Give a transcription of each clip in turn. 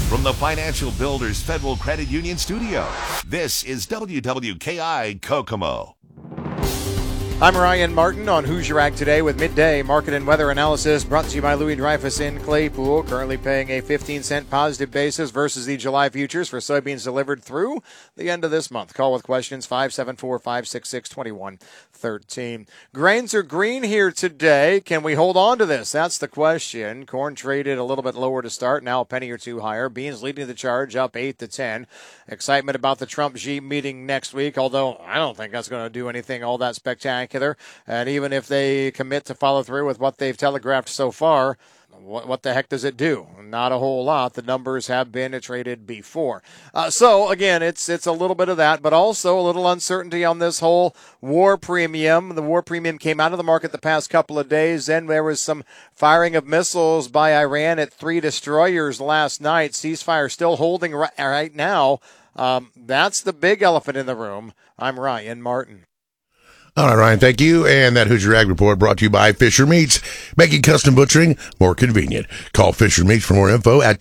From the Financial Builders Federal Credit Union studio, this is WWKI Kokomo. I'm Ryan Martin on Who's Your Ag Today with midday market and weather analysis brought to you by Louis Dreyfus in Claypool, currently paying a 15-cent positive basis versus the July futures for soybeans delivered through the end of this month. Call with questions 574-566-2113. Grains are green here today. Can we hold on to this? That's the question. Corn traded a little bit lower to start, now a penny or two higher. Beans leading the charge, up 8 to 10. Excitement about the Trump-Xi meeting next week, although I don't think that's going to do anything all that spectacular. And even if they commit to follow through with what they've telegraphed so far, what the heck does it do? Not a whole lot. The numbers have been traded before. So, again, it's a little bit of that, but also a little uncertainty on this whole war premium. The war premium came out of the market the past couple of days. Then there was some firing of missiles by Iran at 3 destroyers last night. Ceasefire still holding right now. That's the big elephant in the room. I'm Ryan Martin. All right, Ryan, thank you. And that Who's Your Ag Report brought to you by Fisher Meats, making custom butchering more convenient. Call Fisher Meats for more info at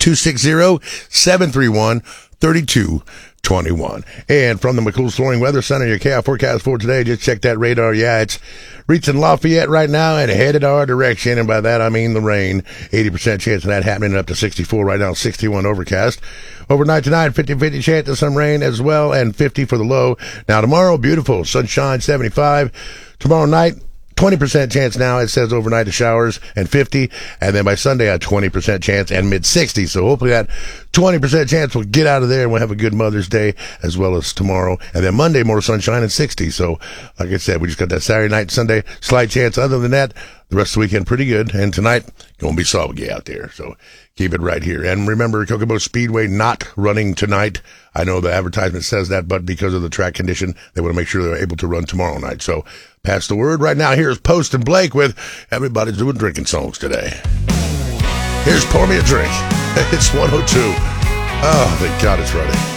260-731-3221. And from the McCool's Flooring Weather Center, your KI forecast for today, just check that radar. Yeah, it's reaching Lafayette right now and headed our direction. And by that, I mean the rain. 80% chance of that happening, up to 64 right now, 61 overcast. Overnight tonight, 50-50 chance of some rain as well, and 50 for the low. Now tomorrow, beautiful, sunshine, 75. Tomorrow night, 20% chance now. It says overnight of showers and 50. And then by Sunday, a 20% chance and mid-60s. So hopefully that 20% chance will get out of there and we'll have a good Mother's Day as well as tomorrow. And then Monday, more sunshine and 60. So like I said, we just got that Saturday night, Sunday, slight chance. Other than that, the rest of the weekend pretty good. And tonight, going to be soggy out there. So keep it right here. And remember, Kokomo Speedway not running tonight. I know the advertisement says that, but because of the track condition, they want to make sure they're able to run tomorrow night. So pass the word. Right now, here's Post and Blake with Everybody's Doing Drinking Songs today. Here's Pour Me a Drink. It's 102. Oh, thank God it's Friday.